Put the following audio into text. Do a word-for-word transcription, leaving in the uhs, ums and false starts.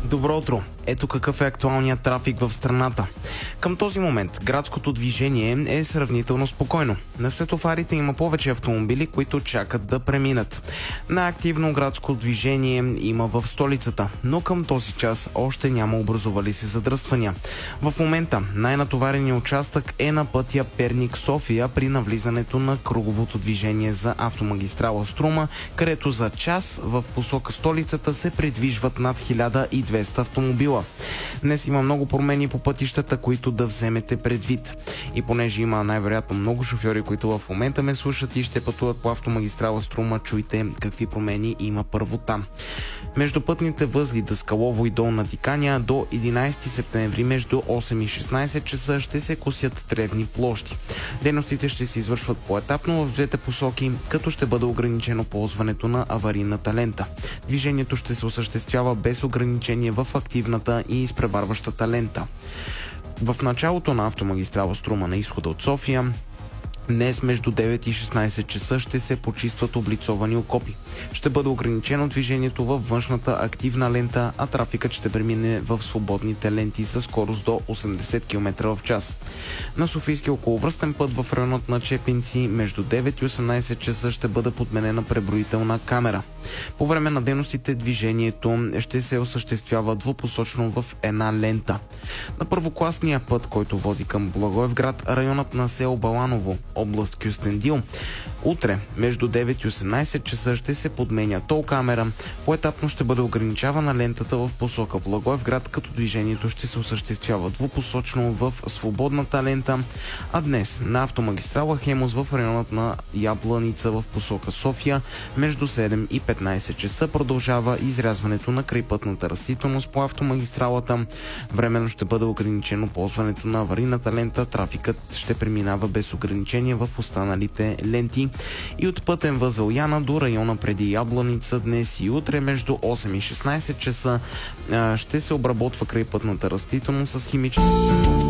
Добро утро! Ето какъв е актуалният трафик в страната. Към този момент градското движение е сравнително спокойно. На светофарите има повече автомобили, които чакат да преминат. Най-активно градско движение има в столицата, но към този час още няма образували се задръствания. В момента най-натовареният участък е на пътя Перник-София при навлизането на круговото движение за автомагистрала Струма, където за час в посока столицата се придвижват над хиляда и двеста автомобила. Днес има много промени по пътищата, които да вземете предвид. И понеже има най-вероятно много шофьори, които в момента ме слушат и ще пътуват по автомагистрала Струма, чуйте какви промени има първо там. Между пътните възли Даскалово и Долна Диканя до единайсети септември между осем и шестнайсет часа ще се косят тревни площи. Дейностите ще се извършват поетапно в двете посоки, като ще бъде ограничено ползването на аварийната лента. Движението ще се осъществява без ограничение в активната и изпреварващата лента. В началото на автомагистрала Струма на изхода от София днес между девет и шестнайсет часа ще се почистват облицовани окопи. Ще бъде ограничено движението във външната активна лента, а трафикът ще премине в свободните ленти със скорост до осемдесет километра в час. На Софийския околовръстен път в районът на Чепинци между девет и осемнайсет часа ще бъде подменена преброителна камера. По време на дейностите движението ще се осъществява двупосочно в една лента. На първокласния път, който води към Благоевград, районът на село Баланово, област Кюстендил, утре между девет и осемнайсет часа ще се подменя тол камера. Поетапно ще бъде ограничавана лентата в посока Благоевград, като движението ще се осъществява двупосочно в свободната лента, а днес на автомагистрала Хемус в районът на Ябланица в посока София между седем и петнайсет часа продължава изрязването на крайпътната растителност по автомагистралата. Временно ще бъде ограничено ползването на аварийната лента, трафикът ще преминава без ограничение в останалите ленти. И от пътен възел Яна до района преди Ябланица днес и утре между осем и шестнайсет часа ще се обработва крайпътната растителност с химични